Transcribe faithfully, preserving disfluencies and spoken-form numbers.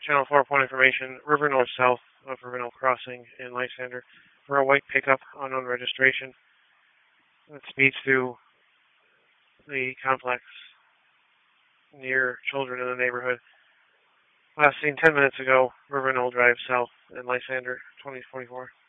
Channel four point information, River North south of River North Crossing in Lysander for a white pickup, unknown registration, that speeds through the complex near children in the neighborhood. Last seen ten minutes ago, River Knoll Drive south in Lysander, twenty twenty-four.